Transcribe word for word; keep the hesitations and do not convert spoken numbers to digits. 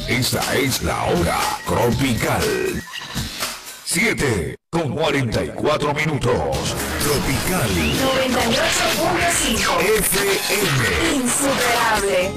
Esta es la hora tropical. siete con cuarenta y cuatro minutos. Tropical noventa y ocho punto cinco F M. Insuperable.